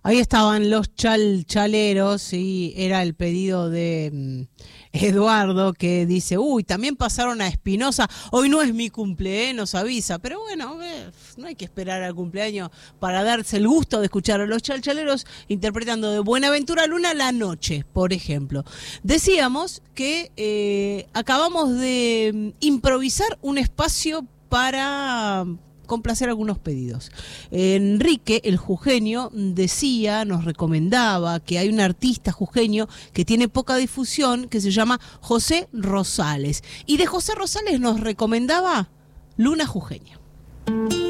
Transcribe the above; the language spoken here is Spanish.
Ahí estaban los chalchaleros y era el pedido de Eduardo que dice, uy, también pasaron a Espinosa, hoy no es mi cumple, nos avisa, pero bueno, no hay que esperar al cumpleaños para darse el gusto de escuchar a los chalchaleros interpretando de Buenaventura Luna La Noche, por ejemplo. Decíamos que acabamos de improvisar un espacio para complacer algunos pedidos. Enrique, el jujeño, nos recomendaba que hay un artista jujeño que tiene poca difusión, que se llama José Rosales. Y de José Rosales nos recomendaba Luna Jujeña.